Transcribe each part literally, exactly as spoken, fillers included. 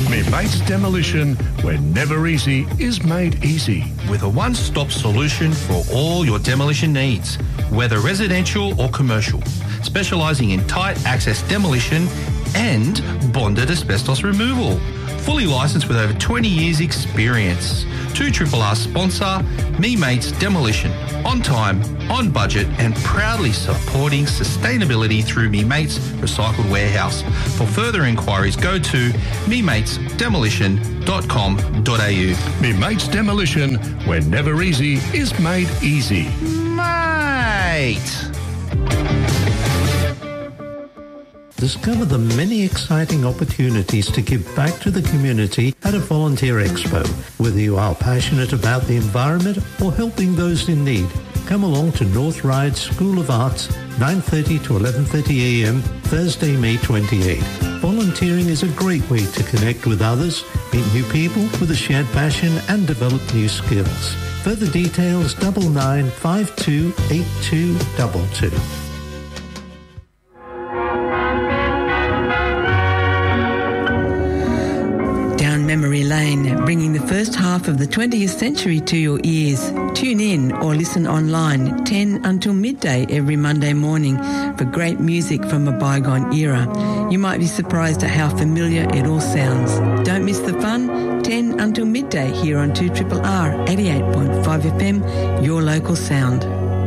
Me Mates Demolition, where never easy is made easy. With a one-stop solution for all your demolition needs, whether residential or commercial, specialising in tight access demolition and bonded asbestos removal. Fully licensed with over twenty years experience. two R R sponsor, Me Mates Demolition. On time, on budget and proudly supporting sustainability through Me Mates Recycled Warehouse. For further inquiries, go to me mates demolition dot com dot a u. Me Mates Demolition, where never easy is made easy. Mate! Discover the many exciting opportunities to give back to the community at a volunteer expo. Whether you are passionate about the environment or helping those in need, come along to North Ryde School of Arts, nine thirty to eleven thirty a m, Thursday, May twenty-eighth. Volunteering is a great way to connect with others, meet new people with a shared passion and develop new skills. Further details, double nine five two eight two two two. Memory Lane, bringing the first half of the twentieth century to your ears. Tune in or listen online ten until midday every Monday morning for great music from a bygone era. You might be surprised at how familiar it all sounds. Don't miss the fun, ten until midday here on two R R R eighty-eight point five F M, your local sound.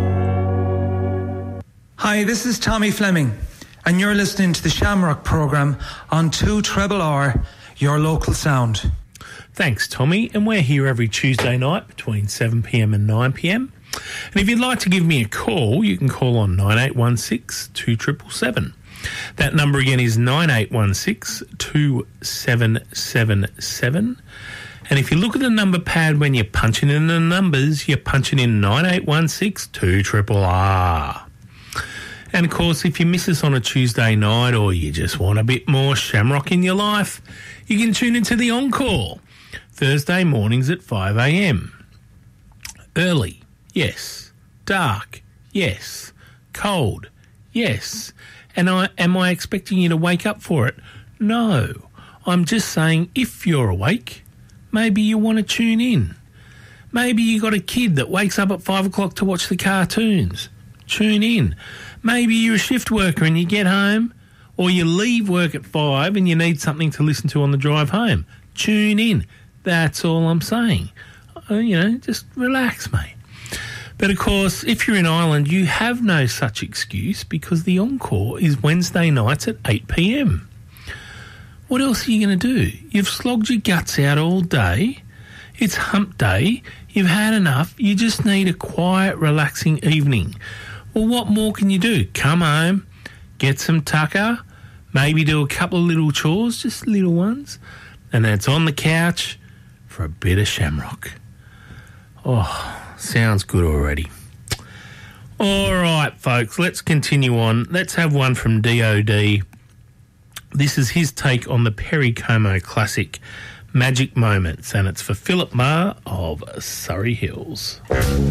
Hi, this is Tommy Fleming, and you're listening to the Shamrock programme on two R R R, your local sound. Thanks, Tommy, and we're here every Tuesday night between seven p m and nine p m. And if you'd like to give me a call, you can call on nine eight one six, two seven seven seven. That number again is nine eight one six, two seven seven seven. And if you look at the number pad when you're punching in the numbers, you're punching in nine eight one six, two R R R. And, of course, if you miss us on a Tuesday night or you just want a bit more Shamrock in your life, you can tune into the Encore, Thursday mornings at five a m. Early, yes. Dark, yes. Cold, yes. And I, am I expecting you to wake up for it? No. I'm just saying if you're awake, maybe you want to tune in. Maybe you got a kid that wakes up at five o'clock to watch the cartoons. Tune in. Maybe you're a shift worker and you get home, or you leave work at five and you need something to listen to on the drive home. Tune in. That's all I'm saying. Uh, you know, just relax, mate. But, of course, if you're in Ireland, you have no such excuse because the Encore is Wednesday nights at eight p m. What else are you going to do? You've slogged your guts out all day. It's hump day. You've had enough. You just need a quiet, relaxing evening. Well, what more can you do? Come home, get some tucker, maybe do a couple of little chores, just little ones, and then it's on the couch for a bit of Shamrock. Oh, sounds good already. All right, folks, let's continue on. Let's have one from D O D. This is his take on the Perry Como classic, Magic Moments, and it's for Philip Marr of Surrey Hills.